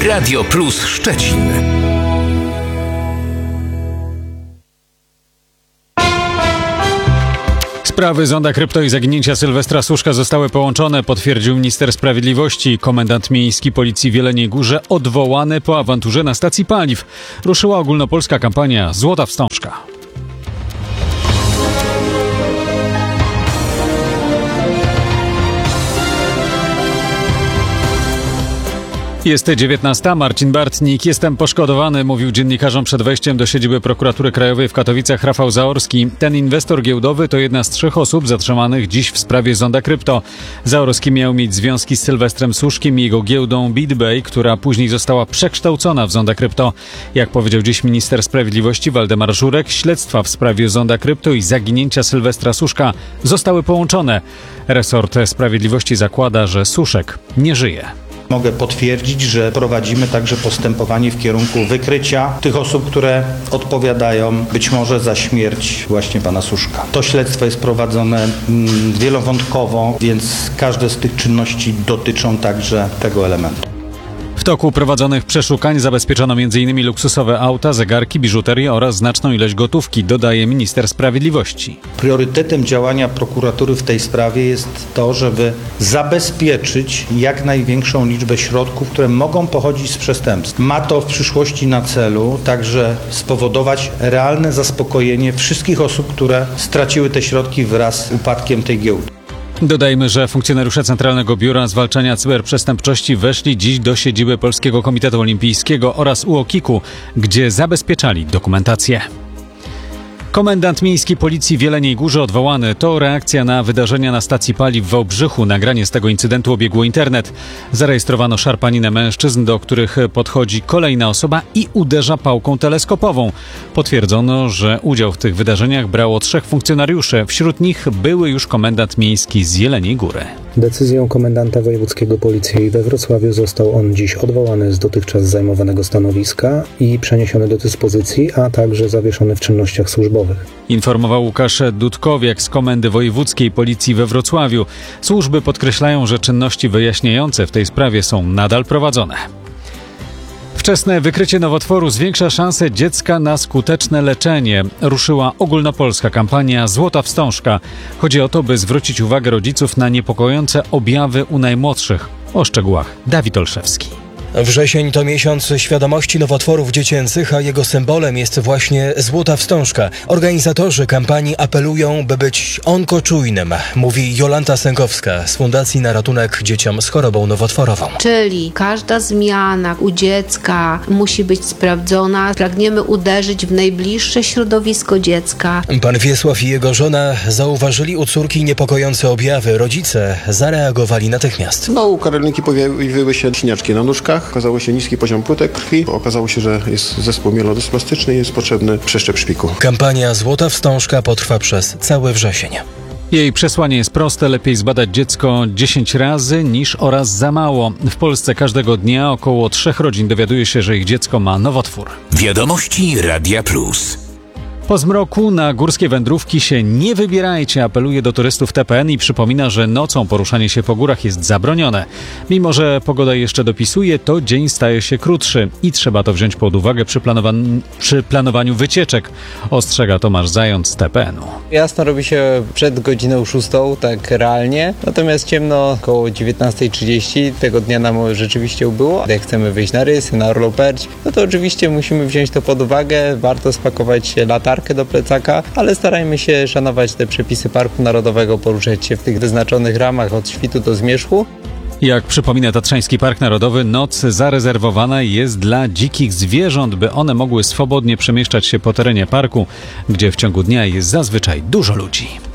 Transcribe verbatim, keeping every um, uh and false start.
Radio Plus Szczecin. Sprawy Zonda Krypto i zaginięcia Sylwestra Suszka zostały połączone, potwierdził minister sprawiedliwości. Komendant miejski policji w Jeleniej Górze odwołany po awanturze na stacji paliw. Ruszyła ogólnopolska kampania Złota Wstążka. Jest dziewiętnasta. Marcin Bartnik. Jestem poszkodowany, mówił dziennikarzom przed wejściem do siedziby Prokuratury Krajowej w Katowicach Rafał Zaorski. Ten inwestor giełdowy to jedna z trzech osób zatrzymanych dziś w sprawie Zonda Krypto. Zaorski miał mieć związki z Sylwestrem Suszkiem i jego giełdą BitBay, która później została przekształcona w Zonda Krypto. Jak powiedział dziś minister sprawiedliwości Waldemar Żurek, śledztwa w sprawie Zonda Krypto i zaginięcia Sylwestra Suszka zostały połączone. Resort Sprawiedliwości zakłada, że Suszek nie żyje. Mogę potwierdzić, że prowadzimy także postępowanie w kierunku wykrycia tych osób, które odpowiadają być może za śmierć właśnie pana Suszka. To śledztwo jest prowadzone mm, wielowątkowo, więc każde z tych czynności dotyczą także tego elementu. W toku prowadzonych przeszukań zabezpieczono między innymi luksusowe auta, zegarki, biżuterię oraz znaczną ilość gotówki, dodaje minister sprawiedliwości. Priorytetem działania prokuratury w tej sprawie jest to, żeby zabezpieczyć jak największą liczbę środków, które mogą pochodzić z przestępstw. Ma to w przyszłości na celu także spowodować realne zaspokojenie wszystkich osób, które straciły te środki wraz z upadkiem tej giełdy. Dodajmy, że funkcjonariusze Centralnego Biura Zwalczania Cyberprzestępczości weszli dziś do siedziby Polskiego Komitetu Olimpijskiego oraz U O K iK-u, gdzie zabezpieczali dokumentację. Komendant miejski policji w Jeleniej Górze odwołany. To reakcja na wydarzenia na stacji paliw w Wałbrzychu. Nagranie z tego incydentu obiegło internet. Zarejestrowano szarpaninę mężczyzn, do których podchodzi kolejna osoba i uderza pałką teleskopową. Potwierdzono, że udział w tych wydarzeniach brało trzech funkcjonariuszy. Wśród nich były już komendant miejski z Jeleniej Góry. Decyzją komendanta wojewódzkiego policji we Wrocławiu został on dziś odwołany z dotychczas zajmowanego stanowiska i przeniesiony do dyspozycji, a także zawieszony w czynnościach służbowych. Informował Łukasz Dudkowiak z Komendy Wojewódzkiej Policji we Wrocławiu. Służby podkreślają, że czynności wyjaśniające w tej sprawie są nadal prowadzone. Wczesne wykrycie nowotworu zwiększa szanse dziecka na skuteczne leczenie. Ruszyła ogólnopolska kampania Złota Wstążka. Chodzi o to, by zwrócić uwagę rodziców na niepokojące objawy u najmłodszych. O szczegółach Dawid Olszewski. Wrzesień to miesiąc świadomości nowotworów dziecięcych, a jego symbolem jest właśnie Złota Wstążka. Organizatorzy kampanii apelują, by być onkoczujnym, mówi Jolanta Sękowska z Fundacji na ratunek dzieciom z chorobą nowotworową. Czyli każda zmiana u dziecka musi być sprawdzona. Pragniemy uderzyć w najbliższe środowisko dziecka. Pan Wiesław i jego żona zauważyli u córki niepokojące objawy. Rodzice zareagowali natychmiast. No, u Karolinki pojawiły się siniaczki na nóżkach. Okazało się niski poziom płytek krwi. Okazało się, że jest zespół mielodyspastyczny i jest potrzebny przeszczep szpiku. Kampania Złota Wstążka potrwa przez cały wrzesień. Jej przesłanie jest proste. Lepiej zbadać dziecko dziesięć razy niż o raz za mało. W Polsce każdego dnia około trzech rodzin dowiaduje się, że ich dziecko ma nowotwór. Wiadomości Radia Plus. Po zmroku na górskie wędrówki się nie wybierajcie, apeluje do turystów T P N i przypomina, że nocą poruszanie się po górach jest zabronione. Mimo że pogoda jeszcze dopisuje, to dzień staje się krótszy i trzeba to wziąć pod uwagę przy, planowan- przy planowaniu wycieczek, ostrzega Tomasz Zając z T P N-u. Jasno robi się przed godziną szóstą, tak realnie, natomiast ciemno około dziewiętnasta trzydzieści. Tego dnia nam rzeczywiście ubyło. Jak chcemy wyjść na rysy, na Orlą Perć, no to oczywiście musimy wziąć to pod uwagę. Warto spakować latarkę do plecaka, ale starajmy się szanować te przepisy Parku Narodowego, poruszać się w tych wyznaczonych ramach od świtu do zmierzchu. Jak przypomina Tatrzański Park Narodowy, noc zarezerwowana jest dla dzikich zwierząt, by one mogły swobodnie przemieszczać się po terenie parku, gdzie w ciągu dnia jest zazwyczaj dużo ludzi.